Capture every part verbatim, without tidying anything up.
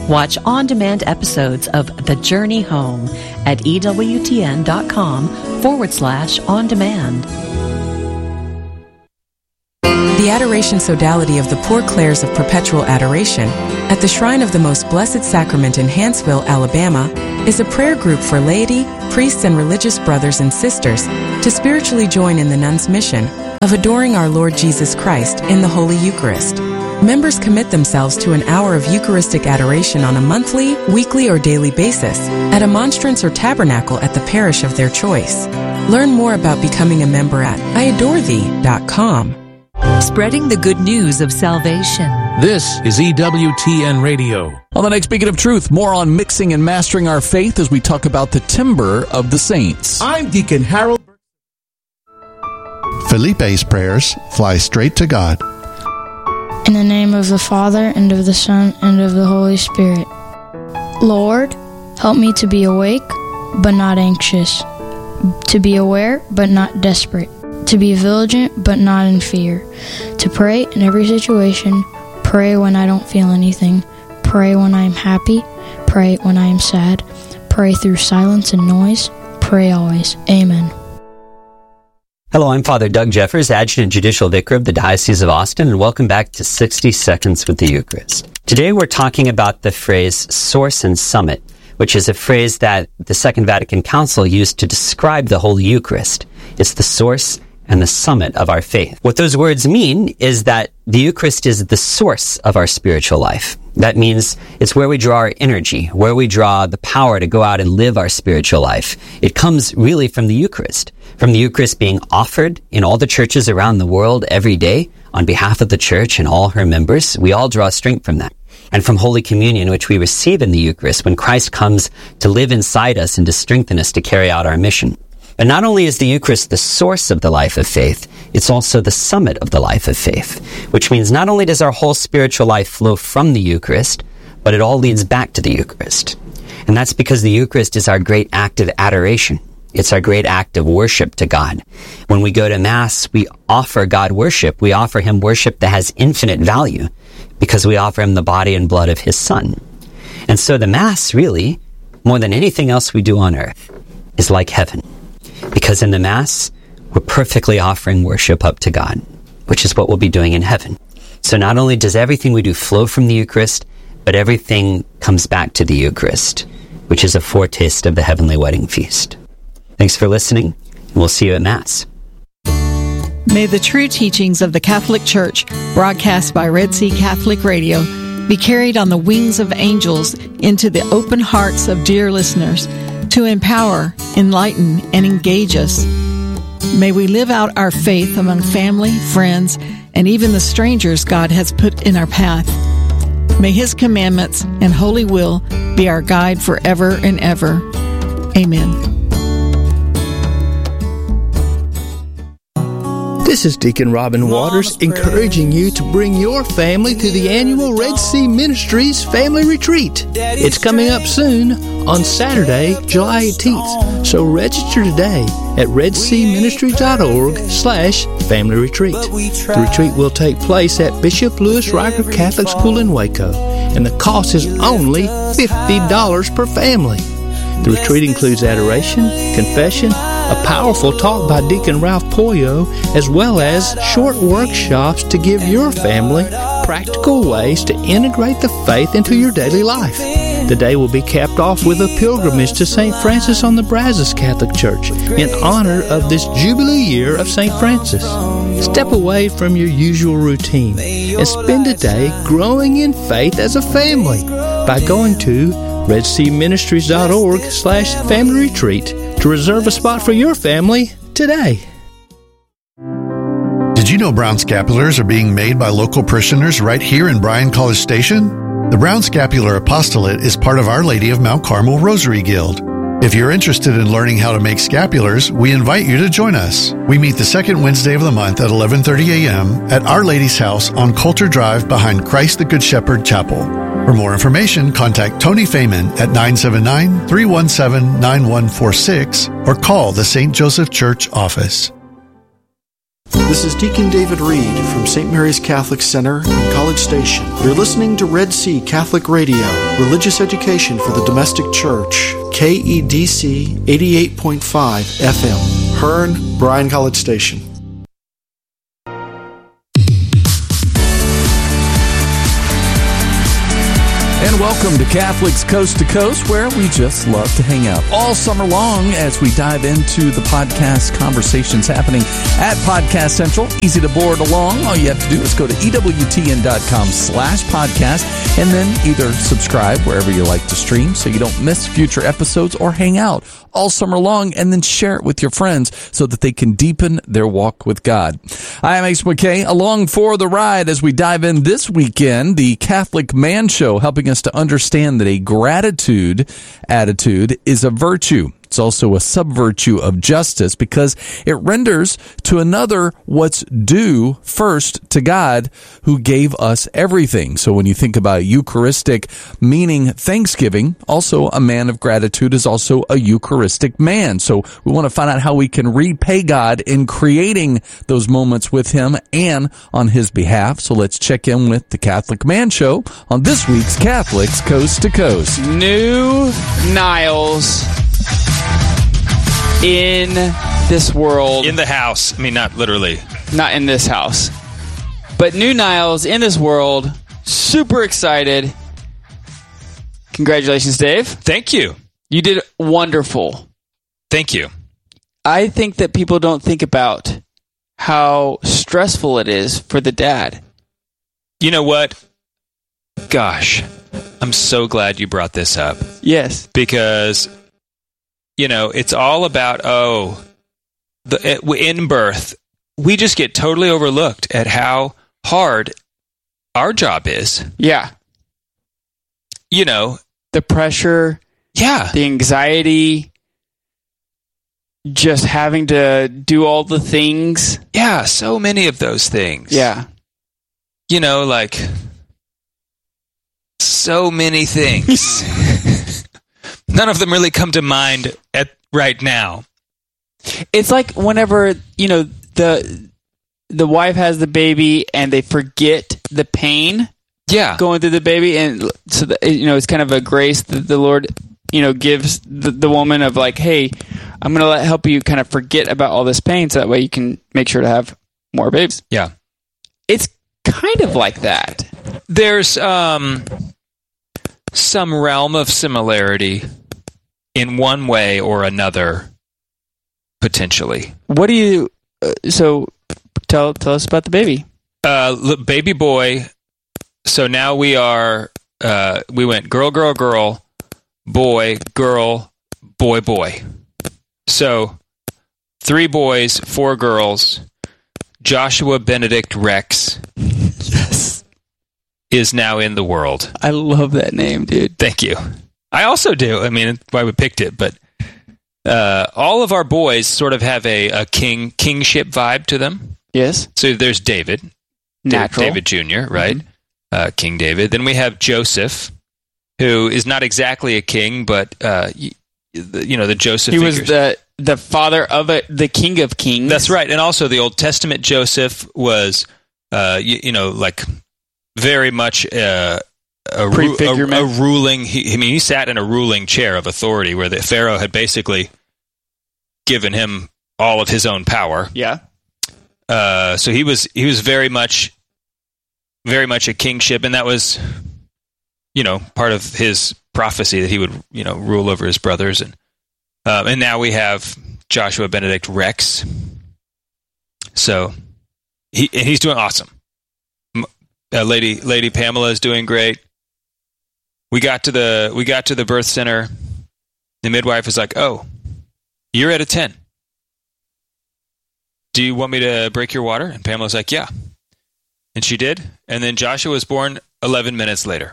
Watch on-demand episodes of The Journey Home at ewtn.com forward slash on demand. The Adoration Sodality of the Poor Clares of Perpetual Adoration at the Shrine of the Most Blessed Sacrament in Hanceville, Alabama, is a prayer group for laity, priests, and religious brothers and sisters to spiritually join in the nuns' mission of adoring our Lord Jesus Christ in the Holy Eucharist. Members commit themselves to an hour of Eucharistic adoration on a monthly, weekly, or daily basis at a monstrance or tabernacle at the parish of their choice. Learn more about becoming a member at I adore thee dot com. Spreading the good news of salvation. This is E W T N Radio. On the next Beacon of Truth, more on mixing and mastering our faith as we talk about the timbre of the saints. I'm Deacon Harold. Felipe's prayers fly straight to God. In the name of the Father, and of the Son, and of the Holy Spirit. Lord, help me to be awake, but not anxious. To be aware, but not desperate. To be vigilant, but not in fear. To pray in every situation. Pray when I don't feel anything. Pray when I am happy. Pray when I am sad. Pray through silence and noise. Pray always. Amen. Hello, I'm Father Doug Jeffers, Adjutant Judicial Vicar of the Diocese of Austin, and welcome back to sixty seconds with the Eucharist. Today we're talking about the phrase source and summit, which is a phrase that the Second Vatican Council used to describe the Holy Eucharist. It's the source and the summit of our faith. What those words mean is that the Eucharist is the source of our spiritual life. That means it's where we draw our energy, where we draw the power to go out and live our spiritual life. It comes really from the Eucharist, from the Eucharist being offered in all the churches around the world every day on behalf of the Church and all her members. We all draw strength from that. And from Holy Communion, which we receive in the Eucharist when Christ comes to live inside us and to strengthen us to carry out our mission. But not only is the Eucharist the source of the life of faith, it's also the summit of the life of faith, which means not only does our whole spiritual life flow from the Eucharist, but it all leads back to the Eucharist. And that's because the Eucharist is our great act of adoration. It's our great act of worship to God. When we go to Mass, we offer God worship. We offer Him worship that has infinite value because we offer Him the body and blood of His Son. And so the Mass, really, more than anything else we do on earth, is like heaven. Because in the Mass, we're perfectly offering worship up to God, which is what we'll be doing in heaven. So not only does everything we do flow from the Eucharist, but everything comes back to the Eucharist, which is a foretaste of the heavenly wedding feast. Thanks for listening, and we'll see you at Mass. May the true teachings of the Catholic Church, broadcast by Red Sea Catholic Radio, be carried on the wings of angels into the open hearts of dear listeners to empower, enlighten, and engage us. May we live out our faith among family, friends, and even the strangers God has put in our path. May His commandments and holy will be our guide forever and ever. Amen. This is Deacon Robin Waters encouraging you to bring your family to the annual Red Sea Ministries Family Retreat. It's coming up soon on Saturday, July eighteenth. So register today at redseaministries.org slash family retreat. The retreat will take place at Bishop Louis Riker Catholic School in Waco, and the cost is only fifty dollars per family. The retreat includes adoration, confession, a powerful talk by Deacon Ralph Poyo, as well as short workshops to give your family practical ways to integrate the faith into your daily life. The day will be capped off with a pilgrimage to Saint Francis on the Brazos Catholic Church in honor of this Jubilee year of Saint Francis. Step away from your usual routine and spend a day growing in faith as a family by going to redseaministries.org slash family retreat to reserve a spot for your family today. Did you know brown scapulars are being made by local parishioners right here in Bryan College Station? The Brown Scapular Apostolate is part of Our Lady of Mount Carmel Rosary Guild. If you're interested in learning how to make scapulars, we invite you to join us. We meet the second Wednesday of the month at eleven thirty a.m. at Our Lady's house on Coulter Drive behind Christ the Good Shepherd Chapel. For more information, contact Tony Feynman at nine seven nine, three one seven, nine one four six or call the Saint Joseph Church office. This is Deacon David Reed from Saint Mary's Catholic Center in College Station. You're listening to Red Sea Catholic Radio, religious education for the domestic church, K E D C eighty-eight point five F M, Hearn, Bryan College Station. And welcome to Catholics Coast to Coast, where we just love to hang out all summer long as we dive into the podcast conversations happening at Podcast Central. Easy to board along. All you have to do is go to ewtn.com slash podcast and then either subscribe wherever you like to stream so you don't miss future episodes, or hang out all summer long and then share it with your friends so that they can deepen their walk with God. I am Ace McKay, along for the ride as we dive in this weekend, the Catholic Man Show, helping us to understand that a gratitude attitude is a virtue. It's also a sub-virtue of justice because it renders to another what's due first to God, who gave us everything. So when you think about Eucharistic meaning thanksgiving, also a man of gratitude is also a Eucharistic man. So we want to find out how we can repay God in creating those moments with Him and on His behalf. So let's check in with the Catholic Man Show on this week's Catholics Coast to Coast. New Niles in this world. In the house. I mean, not literally. Not in this house. But new Niles in this world. Super excited. Congratulations, Dave. Thank you. You did wonderful. Thank you. I think that people don't think about how stressful it is for the dad. You know what? Gosh, I'm so glad you brought this up. Yes. Because, you know, it's all about, oh, the, in birth, we just get totally overlooked at how hard our job is. Yeah. You know. The pressure. Yeah. The anxiety. Just having to do all the things. Yeah, so many of those things. Yeah. You know, like, so many things. None of them really come to mind at right now. It's like whenever, you know, the the wife has the baby and they forget the pain. Yeah. Going through the baby, and so the, you know, it's kind of a grace that the Lord, you know, gives the, the woman of like, hey, I'm going to let help you kind of forget about all this pain, so that way you can make sure to have more babies. Yeah. It's kind of like that. There's um some realm of similarity in one way or another, potentially. What do you? Uh, so, tell tell us about the baby. Uh, baby boy. So now we are. Uh, we went girl, girl, girl, boy, girl, boy, boy. So three boys, four girls. Joshua Benedict Rex. Yes. Is now in the world. I love that name, dude. Thank you. I also do. I mean, why we picked it, but uh, all of our boys sort of have a, a king kingship vibe to them. Yes. So there's David, Natural. David Junior, right? Mm-hmm. Uh, King David. Then we have Joseph, who is not exactly a king, but uh, you, you know, the Joseph. He figures. was the the father of it, the King of Kings. That's right. And also the Old Testament Joseph was, uh, you, you know, like very much uh, a, ru- a, a ruling. He, I mean, he sat in a ruling chair of authority where the Pharaoh had basically given him all of his own power. Yeah. Uh, so he was he was very much, very much a kingship, and that was, you know, part of his prophecy that he would, you know, rule over his brothers. And um, and now we have Joshua Benedict Rex. So he and he's doing awesome. Uh, Lady Lady Pamela is doing great. We got to the we got to the birth center. The midwife was like, "Oh, you're at a ten. Do you want me to break your water?" And Pamela's like, "Yeah." And she did. And then Joshua was born eleven minutes later.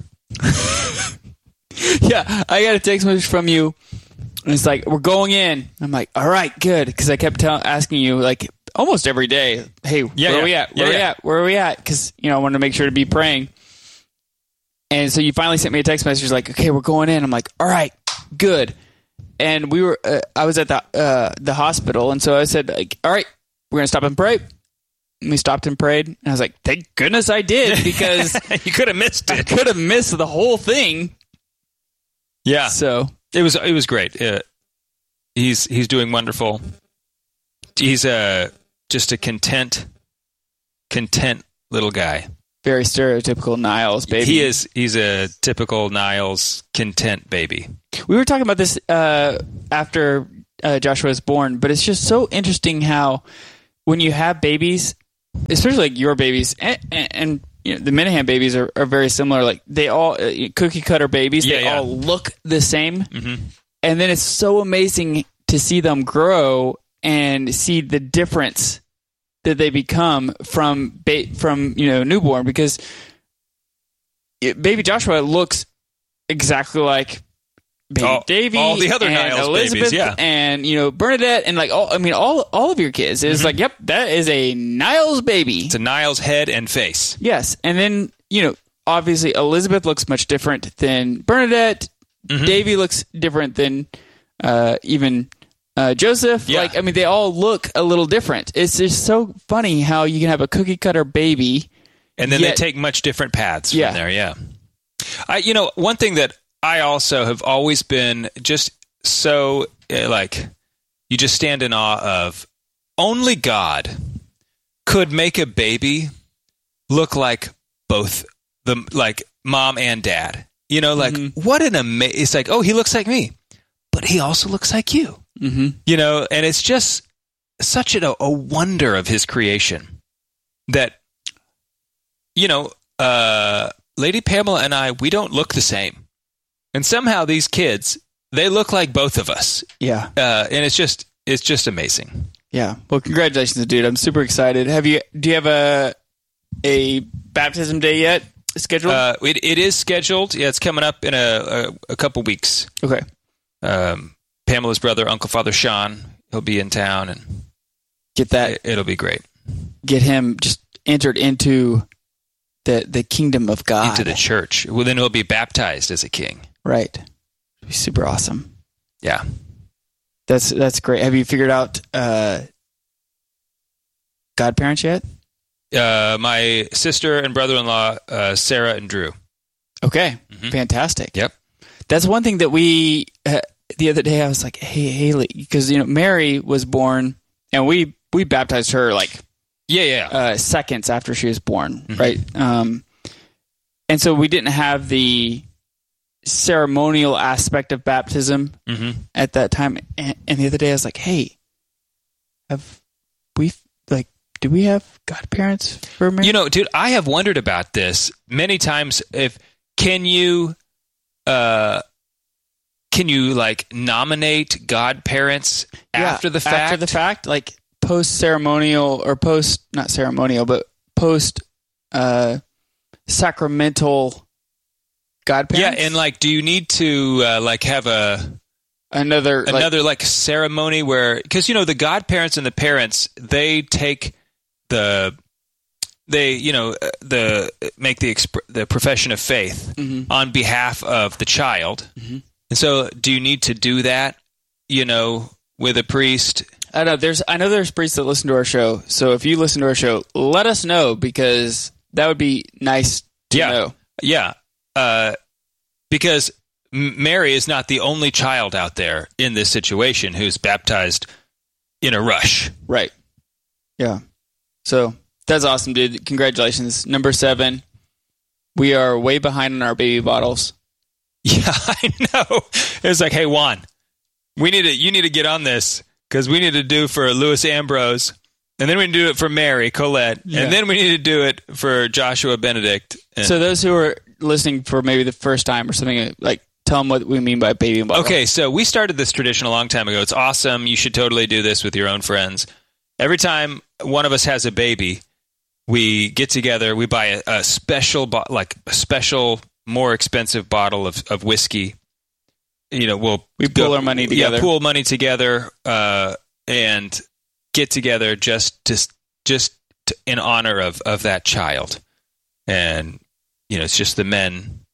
Yeah, I got a text message from you. And it's like, we're going in. I'm like, all right, good. Because I kept tell- asking you, like, almost every day, hey, yeah, where yeah. are we at? Where yeah, are we yeah. at? Where are we at? Because, you know, I wanted to make sure to be praying. And so you finally sent me a text message like, okay, we're going in. I'm like, all right, good. And we were, uh, I was at the uh, the hospital. And so I said, like, all right, we're going to stop and pray. we stopped and prayed. And I was like, thank goodness I did, because you could have missed it. I could have missed the whole thing. Yeah. So it was it was great. Uh, he's he's doing wonderful. He's a just a content, content little guy. Very stereotypical Niles baby. He is. He's a typical Niles content baby. We were talking about this uh, after uh, Joshua was born, but it's just so interesting how when you have babies, especially like your babies, and, and, and you know, the Minahan babies are, are very similar. Like they all uh, cookie cutter babies. Yeah, they yeah. all look the same, Mm-hmm. and then it's so amazing to see them grow and see the difference that they become from ba- from you know newborn, because it, baby Joshua looks exactly like baby all, Davy, all the other and Niles Elizabeth, babies, yeah, and you know Bernadette, and like all I mean all all of your kids is Mm-hmm. like, yep, that is a Niles baby. It's a Niles head and face. Yes, and then you know obviously Elizabeth looks much different than Bernadette. Mm-hmm. Davy looks different than uh, even. Uh, Joseph, Yeah. like, I mean, they all look a little different. It's just so funny how you can have a cookie cutter baby. And then yet, they take much different paths Yeah. from there, yeah. I, you know, one thing that I also have always been just so, uh, like, you just stand in awe of, only God could make a baby look like both, the like, mom and dad. You know, like, Mm-hmm. what an amazing, it's like, oh, he looks like me, but he also looks like you. Mm-hmm. You know, and it's just such a, a wonder of his creation that, you know, uh, Lady Pamela and I, we don't look the same. And somehow these kids, they look like both of us. Yeah. Uh, and it's just, it's just amazing. Yeah. Well, congratulations, dude. I'm super excited. Have you, do you have a, a baptism day yet scheduled? Uh, it, it is scheduled. Yeah, it's coming up in a, a, a couple weeks. Okay. Um, Pamela's brother, Uncle Father Sean, he'll be in town, and get that. It, it'll be great. Get him just entered into the the kingdom of God, into the church. Well, then he'll be baptized as a king. Right. It'll be super awesome. Yeah, that's that's great. Have you figured out uh, godparents yet? Uh, my sister and brother-in-law, uh, Sarah and Drew. Okay, mm-hmm. Fantastic. Yep. That's one thing that we. Uh, The other day, I was like, "Hey, Haley," because you know Mary was born, and we we baptized her like yeah, yeah, uh, seconds after she was born, mm-hmm. right? Um, and so we didn't have the ceremonial aspect of baptism mm-hmm. at that time. And, and the other day, I was like, "Hey, have we like do we have godparents for Mary?" You know, dude, I have wondered about this many times. If can you, uh. Can you like nominate godparents yeah, after the fact? After the fact, like post ceremonial or post not ceremonial, but post uh, sacramental godparents. Yeah, and like, do you need to uh, like have a another another like, like ceremony where because you know the godparents and the parents they take the they you know the make the exp- the profession of faith mm-hmm. on behalf of the child. Mm-hmm. And so, do you need to do that, you know, with a priest? I know there's. I know there's priests that listen to our show. So if you listen to our show, let us know because that would be nice to yeah. know. Yeah, uh, because Mary is not the only child out there in this situation who's baptized in a rush. Right. Yeah. So that's awesome, dude. Congratulations, number seven. We are way behind on our baby bottles. Yeah, I know. It's like, hey, Juan, we need to. You need to get on this because we need to do for Louis Ambrose, and then we need to do it for Mary Colette, yeah. and then we need to do it for Joshua Benedict. And so those who are listening for maybe the first time or something, like tell them what we mean by baby bottle. Okay, so we started this tradition a long time ago. It's awesome. You should totally do this with your own friends. Every time one of us has a baby, we get together. We buy a, a special, bo- like a special. more expensive bottle of, of whiskey. You know, we'll we pool go, our money together. Yeah, pool money together uh, and get together just to just to, in honor of, of that child. And you know, it's just the men,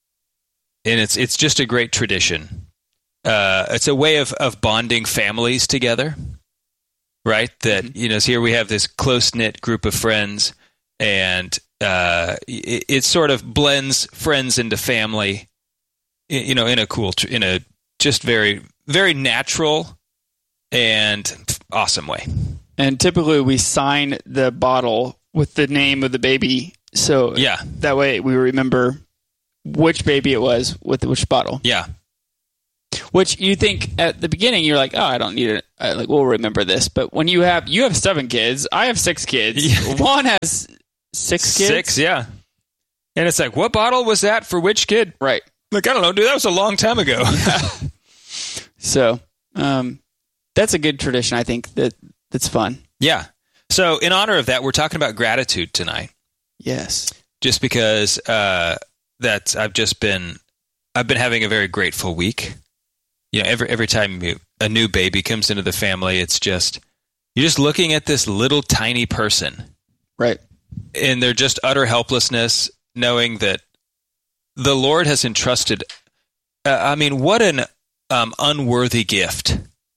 and it's it's just a great tradition. Uh, it's a way of, of bonding families together. right? That, mm-hmm. you know, so here we have this close-knit group of friends, and uh, it, it sort of blends friends into family, you know, in a cool, in a just very, very natural and awesome way. And typically we sign the bottle with the name of the baby, so yeah, that way we remember which baby it was with which bottle. Yeah. Which you think at the beginning, you're like, oh, I don't need it. I, like, we'll remember this. But when you have you have seven kids, I have six kids. Yeah. Juan has six kids. Six, yeah. And it's like, what bottle was that for which kid? Right. Like, I don't know, dude. That was a long time ago. Yeah. So, um, that's a good tradition. I think that that's fun. Yeah. So, in honor of that, we're talking about gratitude tonight. Yes. Just because uh, that I've just been, I've been having a very grateful week. You know, every every time you, a new baby comes into the family, it's just, you're just looking at this little tiny person. Right. And they're just utter helplessness, knowing that the Lord has entrusted, uh, I mean, what an um, unworthy gift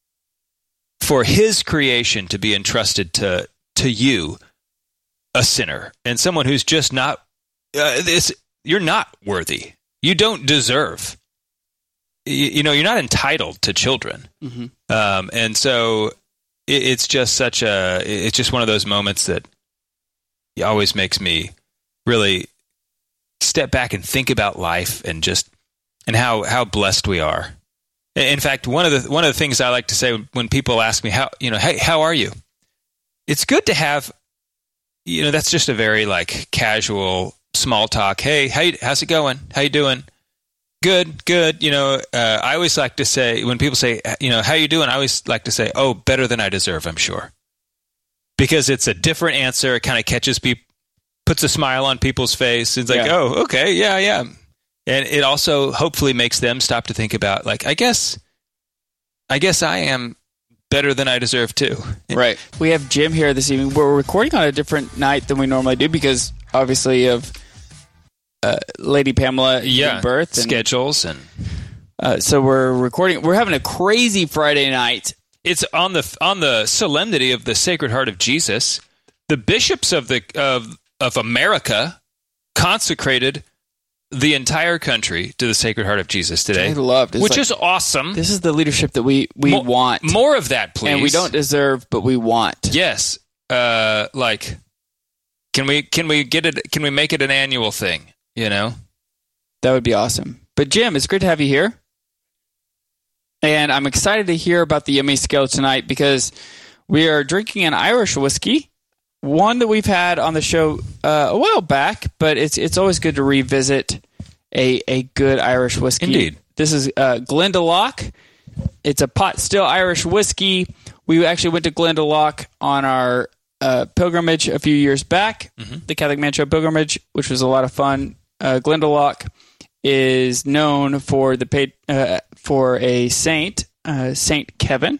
for his creation to be entrusted to, to you, a sinner, and someone who's just not, uh, this, you're not worthy. You don't deserve. You know, you're not entitled to children. Mm-hmm. Um, and so it, it's just such a, it's just one of those moments that always makes me really step back and think about life and just, and how, how blessed we are. In fact, one of the, one of the things I like to say when people ask me how, you know, hey, how are you? It's good to have, you know, that's just a very like casual small talk. Hey, how you, how's it going? How you doing? Good, good. You know, uh, I always like to say, when people say, you know, how you doing? I always like to say, oh, better than I deserve, I'm sure. Because it's a different answer. It kind of catches people, puts a smile on people's face. It's like, yeah. oh, okay, yeah, yeah. And it also hopefully makes them stop to think about, like, I guess, I guess I am better than I deserve too. Right. We have Jim here this evening. We're recording on a different night than we normally do because, obviously, of Uh, Lady Pamela yeah, birth and, schedules and uh, so we're recording. We're having a crazy Friday night. It's on the on the solemnity of the Sacred Heart of Jesus. The bishops of the of of America consecrated the entire country to the Sacred Heart of Jesus today. I loved, which like, is awesome. This is the leadership that we we Mo- want. More of that, please. And we don't deserve, but we want. Yes. Uh, like, can we can we get it? Can we make it an annual thing? You know, that would be awesome. But Jim, it's great to have you here. And I'm excited to hear about the Yummy Scale tonight because we are drinking an Irish whiskey, one that we've had on the show uh, a while back, but it's it's always good to revisit a, a good Irish whiskey. Indeed. This is uh, Glendalough. It's a pot still Irish whiskey. We actually went to Glendalough on our uh, pilgrimage a few years back, mm-hmm. the Catholic Man Show pilgrimage, which was a lot of fun. Uh, Glendalough is known for the uh, for a saint, uh, Saint Kevin,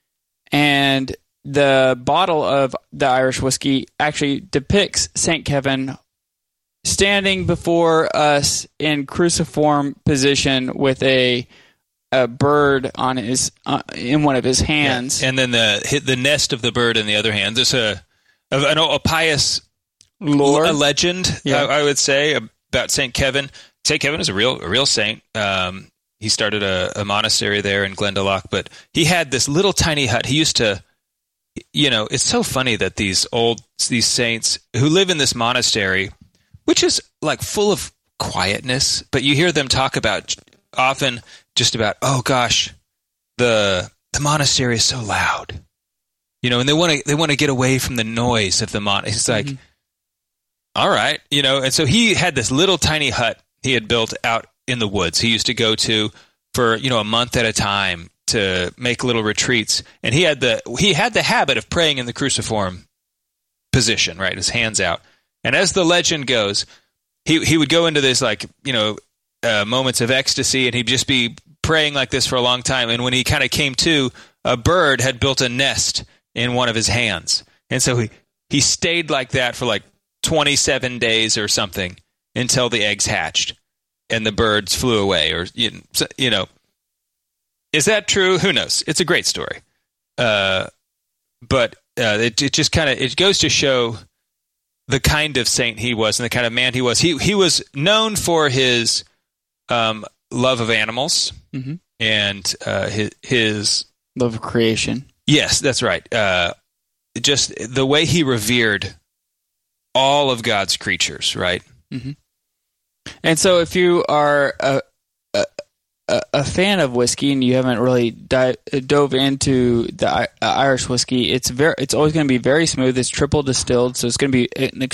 and the bottle of the Irish whiskey actually depicts Saint Kevin standing before us in cruciform position with a a bird on his uh, in one of his hands, yeah. And then the the nest of the bird in the other hand. There's a a, a pious lore, a legend, yeah. I, I would say, about Saint Kevin. Saint Kevin is a real a real saint. Um, he started a, a monastery there in Glendalough, but he had this little tiny hut. He used to, you know, it's so funny that these old these saints who live in this monastery, which is like full of quietness, but you hear them talk about often just about, oh gosh, the the monastery is so loud, you know, and they want to they want to get away from the noise of the mon. It's like, mm-hmm. all right, you know, and so he had this little tiny hut he had built out in the woods. He used to go to for, you know, a month at a time to make little retreats, and he had the he had the habit of praying in the cruciform position, right, his hands out. And as the legend goes, he he would go into this, like, you know, uh, moments of ecstasy, and he'd just be praying like this for a long time. And when he kind of came to, a bird had built a nest in one of his hands, and so he he stayed like that for like twenty-seven days or something until the eggs hatched and the birds flew away. Or you know, is that true? Who knows? It's a great story. Uh, but uh, it, it just kind of it goes to show the kind of saint he was and the kind of man he was. He he was known for his um, love of animals mm-hmm. and uh, his, his love of creation. Yes, that's right. Uh, just the way he revered all of God's creatures, right? Mm-hmm. And so, if you are a, a a fan of whiskey and you haven't really di- dove into the uh, Irish whiskey, it's very it's always going to be very smooth. It's triple distilled, so it's going to be an